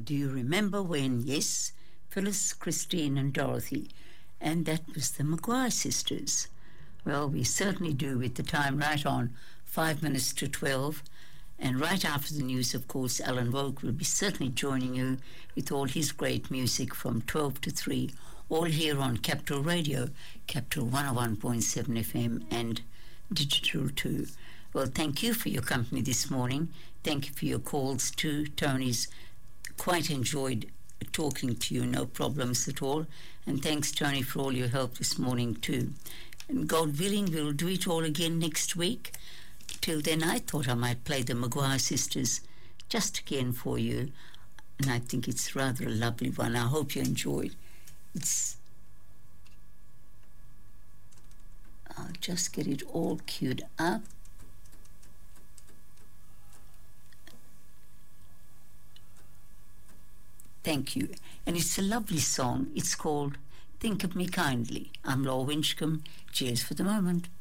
do you remember when? Yes, Phyllis, Christine and Dorothy. And that was the Maguire sisters. Well, we certainly do, with the time right on 5 minutes to 12. And right after the news, of course, Alan Woke will be certainly joining you with all his great music from 12 to 3, all here on Capital Radio, Capital 101.7 FM and Digital too. Well, thank you for your company this morning. Thank you for your calls too. Tony's quite enjoyed talking to you, no problems at all. And thanks, Tony, for all your help this morning too. And God willing, we'll do it all again next week. Till then, I thought I might play the Maguire sisters just again for you. And I think it's rather a lovely one. I hope you enjoyed. I'll just get it all queued up. Thank you. And it's a lovely song. It's called Think of Me Kindly. I'm Laura Winchcombe. Cheers for the moment.